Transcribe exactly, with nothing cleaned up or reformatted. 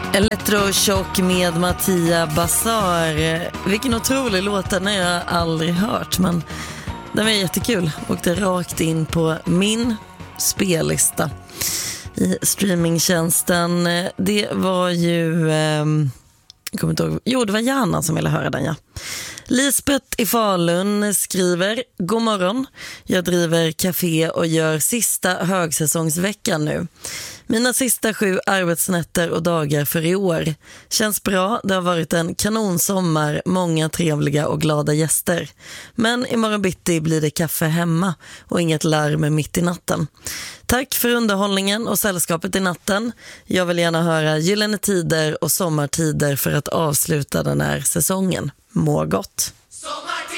Electroshock med Mattia Bazar. Vilken otrolig låt, den har jag aldrig hört, men den var jättekul. Åkte rakt in på min spellista i streamingtjänsten. Det var ju eh, jag kommer inte ihåg. Jo, det var Jana som ville höra den, ja. Lisbeth i Falun skriver: God morgon, jag driver café och gör sista högsäsongsveckan nu. Mina sista sju arbetsnätter och dagar för i år. Känns bra, det har varit en kanonsommar, många trevliga och glada gäster. Men imorgon bitti blir det kaffe hemma och inget larm mitt i natten. Tack för underhållningen och sällskapet i natten. Jag vill gärna höra Gyllene tider och sommartider för att avsluta den här säsongen. Må gott! Sommartider!